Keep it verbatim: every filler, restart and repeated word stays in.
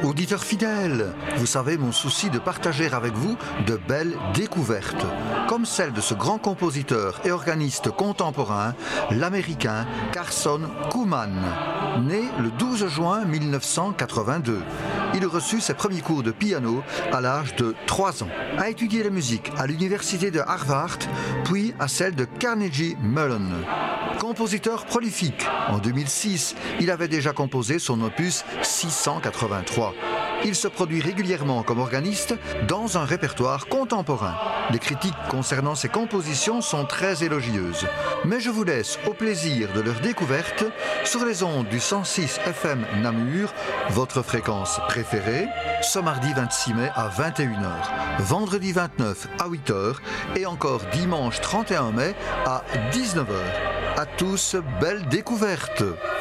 Auditeurs fidèles, vous savez mon souci de partager avec vous de belles découvertes, comme celle de ce grand compositeur et organiste contemporain, l'américain Carson Kuhlman, né le douze juin mille neuf cent quatre-vingt-deux. Il reçut ses premiers cours de piano à l'âge de trois ans, a étudié la musique à l'université de Harvard, puis à celle de Carnegie Mellon. Compositeur prolifique, en deux mille six, il avait déjà composé son opus six cent quatre-vingt-trois. Il se produit régulièrement comme organiste dans un répertoire contemporain. Les critiques concernant ses compositions sont très élogieuses. Mais je vous laisse au plaisir de leur découverte sur les ondes du cent six F M Namur, votre fréquence préférée, ce mardi vingt-six mai à vingt et une heures, vendredi vingt-neuf à huit heures et encore dimanche trente et un mai à dix-neuf heures. À tous, belle découverte!